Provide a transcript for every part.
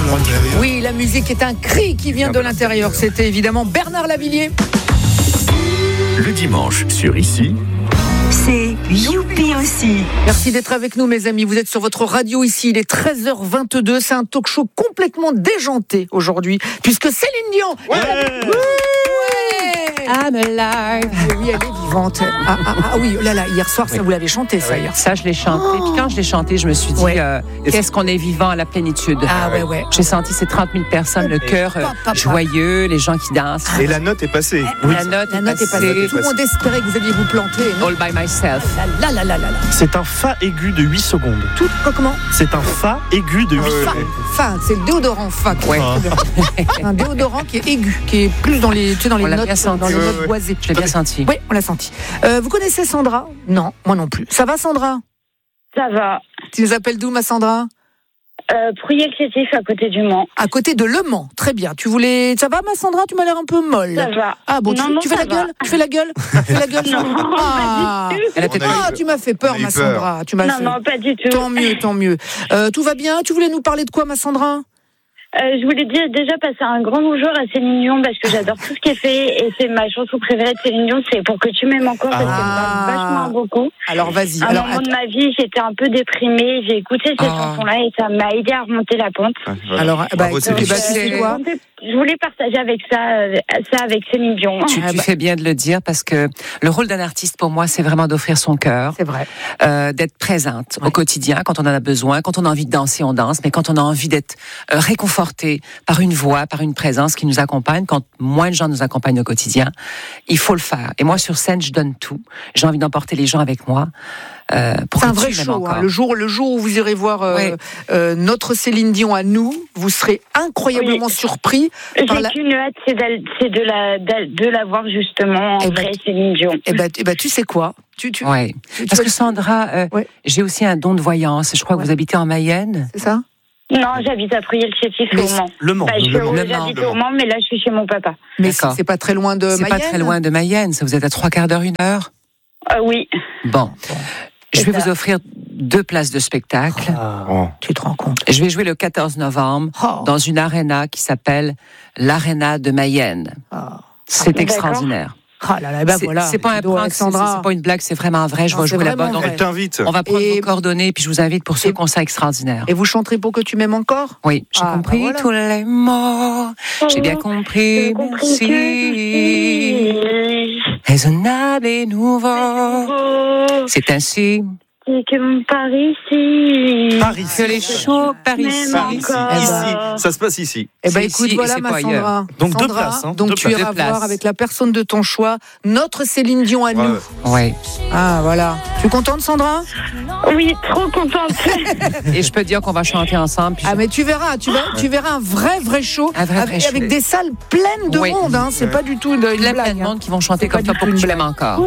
Oui, la musique est un cri qui vient de l'intérieur. C'était évidemment Bernard Lavilliers. Le dimanche sur Ici, c'est Youpi aussi. Merci d'être avec nous, mes amis. Vous êtes sur votre radio Ici. Il est 13h22. C'est un talk show complètement déjanté aujourd'hui, puisque Céline Dion. I'm alive. Oui, elle est vivante. Ah oui, là, hier soir, ça vous l'avez chanté, ça, hier. Ça, je l'ai chanté. Puis quand je l'ai chanté, je me suis dit, qu'est-ce qu'on est vivant à la plénitude. Ah ouais. J'ai senti ces 30 000 personnes, le cœur joyeux, les gens qui dansent. Et la note est passée. Oui. La note est passée. Tout le monde espérait que vous alliez vous planter. All by myself. Là. C'est un fa aigu de 8 secondes. Comment ? C'est un fa aigu de 8 secondes. Fa, c'est le déodorant fa. Ouais. Un déodorant qui est aigu, qui est plus dans les, dans les notes, dans les notes boisées. Je l'ai bien senti. Oui, on l'a senti. Vous connaissez Sandra ? Non, moi non plus. Ça va, Sandra ? Ça va. Tu nous appelles d'où, ma Sandra ? Prouillé-le-Chétif, à côté du Mans. À côté de Le Mans, très bien. Ça va, ma Sandra ? Tu m'as l'air un peu molle. Ça va. Ah bon, tu fais la gueule ? Tu fais la gueule ? Non, pas du tout. Tu m'as fait peur, ma Sandra. Non, pas du tout. Tant mieux. Tout va bien ? Tu voulais nous parler de quoi, ma Sandra ? Je voulais déjà passer un grand bonjour à Céline Dion parce que j'adore tout ce qu'elle fait et c'est ma chanson préférée de Céline Dion, c'est Pour que tu m'aimes encore parce qu'elle me parle vachement beaucoup. Alors vas-y. À un moment de ma vie, j'étais un peu déprimée, j'ai écouté cette chanson-là et ça m'a aidé à remonter la pente. Voilà. Alors, je voulais partager avec ça avec Céline Dion. Tu fais bien de le dire parce que le rôle d'un artiste pour moi, c'est vraiment d'offrir son cœur. C'est vrai. D'être présente au quotidien quand on en a besoin, quand on a envie de danser, on danse, mais quand on a envie d'être réconforté par une voix, par une présence qui nous accompagne, quand moins de gens nous accompagnent au quotidien, il faut le faire. Et moi, sur scène, je donne tout. J'ai envie d'emporter les gens avec moi. C'est un vrai show. Le jour où vous irez voir notre Céline Dion à nous, vous serez incroyablement surpris. J'ai qu'une hâte, c'est de la voir justement en vrai, Céline Dion. Tu sais quoi ? Oui. Parce que Sandra, j'ai aussi un don de voyance. Je crois que vous habitez en Mayenne. C'est ça ? Non, j'habite à Prouillé-le-Chétif au Mans. Le Mans. J'habite au Mans, mais là, je suis chez mon papa. Mais c'est pas très loin de Mayenne. C'est pas très loin de Mayenne. Ça vous êtes à 3/4 d'heure, 1 heure ? Oui. Bon. Je vais vous offrir 2 places de spectacle. Tu te rends compte ? Je vais jouer le 14 novembre dans une aréna qui s'appelle l'Aréna de Mayenne. C'est extraordinaire. C'est pas un prank, c'est pas une blague, c'est vraiment vrai. Je vais jouer là-bas. Elle t'invite. On va prendre vos coordonnées, puis je vous invite pour ce concert extraordinaire. Et vous chanterez Pour que tu m'aimes encore ? Oui, j'ai compris tous les mots. J'ai bien compris. Merci. Raisonnable et nouveau. C'est ainsi. Que par ici. Que les shows par ici. Ici. Ça se passe ici. Écoute, voilà ma Sandra. Donc Sandra, 2 places. Donc tu iras voir avec la personne de ton choix notre Céline Dion à nous. Oui. Ah voilà. Tu es contente, Sandra ? Oui, trop contente. Et je peux dire qu'on va chanter ensemble. Mais tu verras un vrai show. Avec des salles pleines de monde. Hein. C'est pas du tout une blague. Plein de monde qui vont chanter comme ça pour que tu l'aimes encore.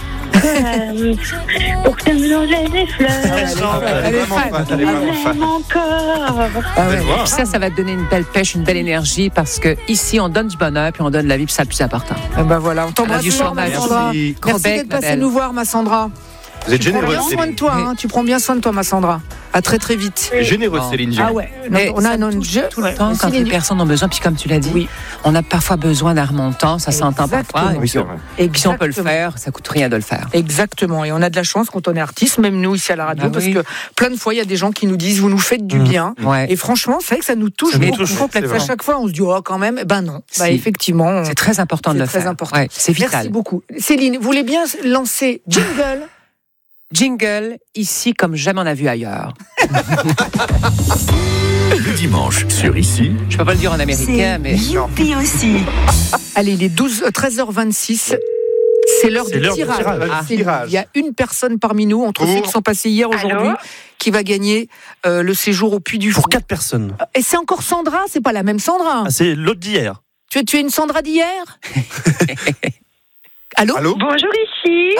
Pour que tu me donnes des fleurs. Elle est vraiment fan. Encore. Ça va te donner une belle pêche, une belle énergie parce que ici on donne du bonheur puis on donne la vie, puis c'est le plus important. Voilà, on t'embrasse fort, ma Sandra. Merci d'être passée nous voir, ma Sandra. Vous êtes généreuse, Céline. Tu prends bien soin de toi, ma Sandra. À très très vite. Généreuse, Céline Dion. Ah ouais. On a un jeu tout le temps quand les personnes ont besoin. Puis comme tu l'as dit, on a parfois besoin d'un remontant. Ça s'entend parfois. Et puis si on peut le faire, ça coûte rien de le faire. Exactement. Et on a de la chance quand on est artiste, même nous ici à la radio, parce que plein de fois il y a des gens qui nous disent vous nous faites du bien. Et franchement, c'est vrai que ça nous touche beaucoup. À chaque fois, on se dit quand même. Non. Effectivement. C'est très important de le faire. C'est vital. Merci beaucoup. Céline, vous voulez bien lancer Jingle, ici comme jamais on a vu ailleurs. Le dimanche sur Ici. Je peux pas le dire en américain, mais... Youpi aussi. Allez, il est 13h26. C'est l'heure du tirage. Il y a une personne parmi nous, entre ceux qui sont passés hier, aujourd'hui, qui va gagner le séjour au Puy du Fou. Pour 4 personnes. Et c'est encore Sandra, c'est pas la même Sandra. C'est l'autre d'hier. Tu es une Sandra d'hier? Allô? Bonjour, ici.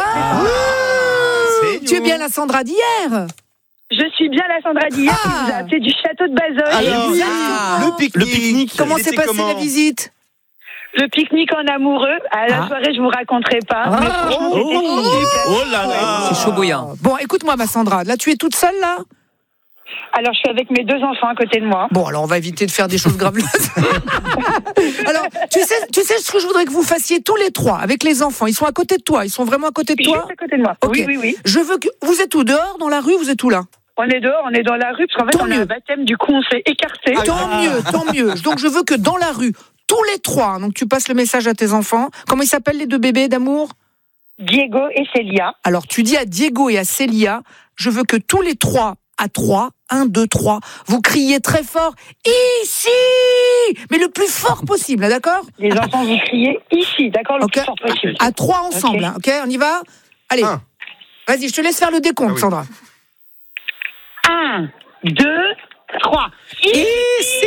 Tu es bien la Sandra d'hier? Je suis bien la Sandra d'hier qui vous a appelé du château de Bazoches. Le pique-nique. Comment s'est passée la visite? Le pique-nique en amoureux. À la soirée, je vous raconterai pas. Mais franchement, c'était super. Oh là là. C'est chaud bouillant. Bon, écoute-moi, ma Sandra. Là, tu es toute seule, là? Alors, je suis avec mes 2 enfants à côté de moi. Bon, alors on va éviter de faire des choses graveleuses. Alors, tu sais ce que je voudrais que vous fassiez tous les 3 avec les enfants. Ils sont à côté de toi. Ils sont vraiment à côté de toi. Juste à côté de moi. Okay. Oui. Je veux que vous êtes où, dehors, dans la rue, vous êtes où là? On est dehors, on est dans la rue parce qu'en fait, on a un baptême. Du coup, on s'est écartés. Tant mieux. Donc, je veux que dans la rue, tous les 3. Donc, tu passes le message à tes enfants. Comment ils s'appellent les 2 bébés d'amour? Diego et Célia. Alors, tu dis à Diego et à Célia, je veux que tous les 3 à 3, 1, 2, 3, vous criez très fort, ici! Mais le plus fort possible, d'accord? Les enfants, vous criez ici, d'accord? Le plus fort possible. À 3 ensemble, ok? On y va? Allez. Vas-y, je te laisse faire le décompte, Sandra. 1, 2, 3. Ici!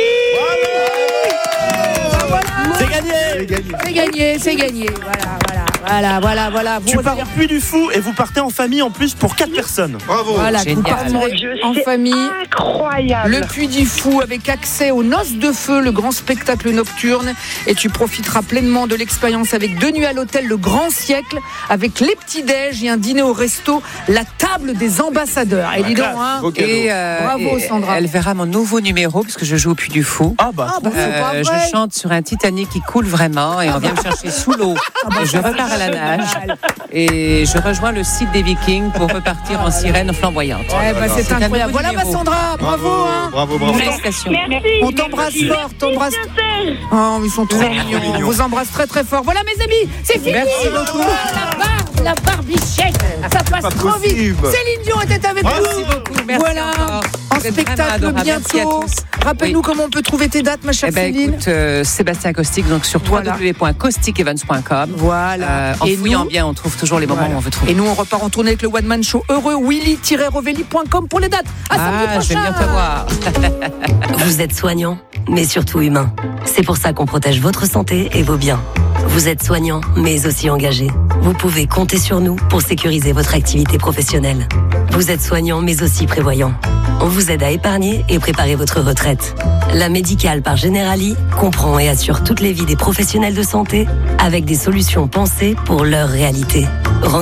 C'est gagné. Voilà. Tu pars au Puy du Fou et vous partez en famille en plus pour 4 personnes. Bravo. Voilà, vous partirez en famille. Incroyable. Le Puy du Fou avec accès aux Noces de Feu, le grand spectacle nocturne. Et tu profiteras pleinement de l'expérience avec 2 nuits à l'hôtel Le Grand Siècle, avec les petits-déj et un dîner au resto, la table des ambassadeurs. Et dis donc, bravo Sandra. Elle verra mon nouveau numéro parce que je joue au Puy du Fou. Je chante sur un Titanic qui coule vraiment et on vient me chercher sous l'eau. Et je repars à la nage et je rejoins le site des Vikings pour repartir en sirène flamboyante. C'est incroyable. Voilà Sandra, bravo. Bravo. Félicitations. Merci. On t'embrasse fort, Oh, ils sont trop mignons. On vous embrasse très très fort. Voilà mes amis, c'est fini. Merci beaucoup. La barbichette, ça passe trop vite. Céline Dion était avec nous. Merci beaucoup. Merci voilà, encore. en spectacle bientôt. Rappelle-nous comment on peut trouver tes dates, ma chère Céline. Écoute, Sébastien Caustic, donc sur www.causticevents.com. Voilà. En fouillant bien, on trouve toujours les moments où on veut trouver. Et nous, on repart en tournée avec le One Man Show heureux, willy-rovelli.com pour les dates. À samedi prochain. Je vais bien te voir. Vous êtes soignant, mais surtout humain. C'est pour ça qu'on protège votre santé et vos biens. Vous êtes soignant, mais aussi engagé. Vous pouvez compter sur nous pour sécuriser votre activité professionnelle. Vous êtes soignant, mais aussi prévoyant. On vous aide à épargner et préparer votre retraite. La Médicale par Generali comprend et assure toutes les vies des professionnels de santé avec des solutions pensées pour leur réalité.